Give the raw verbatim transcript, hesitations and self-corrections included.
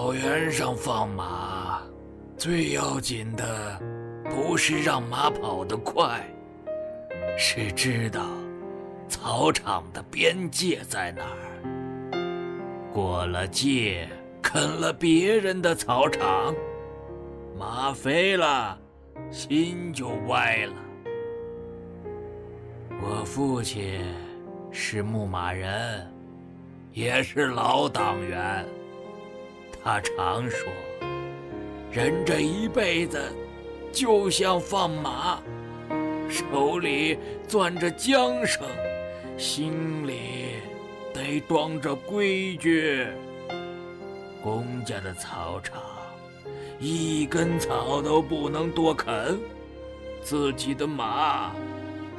草原上放马，最要紧的不是让马跑得快，是知道草场的边界在哪儿。过了界，啃了别人的草场，马飞了，心就歪了。我父亲是牧马人，也是老党员。他常说，人这一辈子就像放马，手里攥着缰绳，心里得装着规矩。公家的草场，一根草都不能多啃，自己的马